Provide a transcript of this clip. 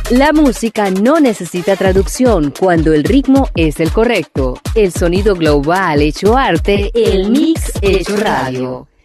La música no necesita traducción cuando el ritmo es el correcto. El sonido global hecho arte, el mix hecho radio.